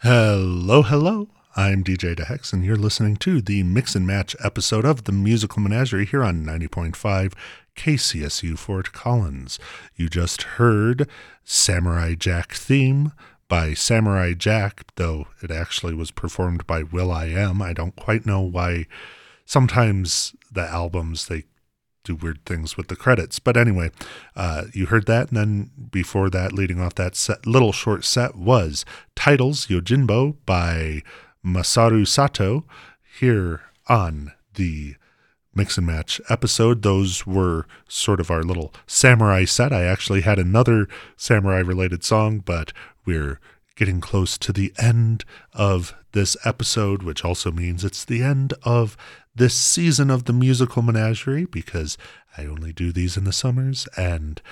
Hello, hello. I'm DJ DeHex, and you're listening to the Mix and Match episode of the Musical Menagerie here on 90.5 KCSU Fort Collins. You just heard Samurai Jack Theme by Samurai Jack, though it actually was performed by will.i.am. I don't quite know why sometimes the albums, they do weird things with the credits. But anyway, you heard that, and then before that, leading off that little short set was Titles Yojimbo by Masaru Sato here on the Mix and Match episode. Those were sort of our little samurai set. I actually had another samurai-related song, but we're getting close to the end of this episode, which also means it's the end of this season of the Musical Menagerie, because I only do these in the summers, and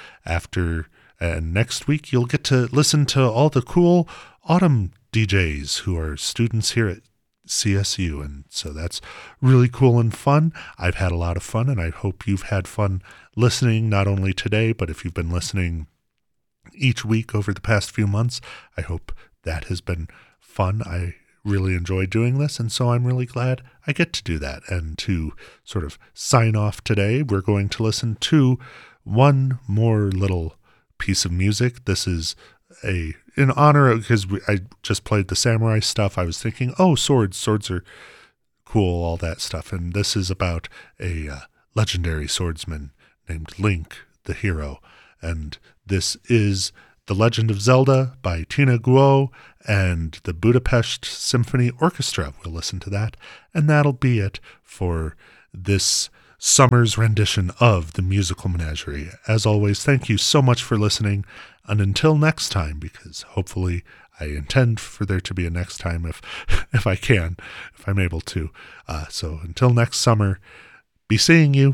next week you'll get to listen to all the cool autumn DJs who are students here at CSU, and so that's really cool and fun. I've had a lot of fun, and I hope you've had fun listening, not only today, but if you've been listening each week over the past few months. I hope that has been fun. I really enjoy doing this, and so I'm really glad I get to do that. And to sort of sign off today, we're going to listen to one more little piece of music. This is in honor of, because I just played the samurai stuff, I was thinking, swords are cool, all that stuff. And this is about a legendary swordsman named Link, the hero. And this is The Legend of Zelda by Tina Guo and the Budapest Symphony Orchestra. We'll listen to that, and that'll be it for this summer's rendition of the Musical Menagerie. As always, thank you so much for listening, and until next time, because hopefully I intend for there to be a next time if I can, if I'm able to. So until next summer, be seeing you.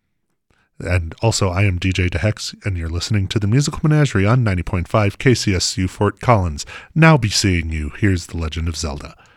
And also, I am DJ DeHex, and you're listening to the Musical Menagerie on 90.5 KCSU Fort Collins. Now be seeing you. Here's The Legend of Zelda.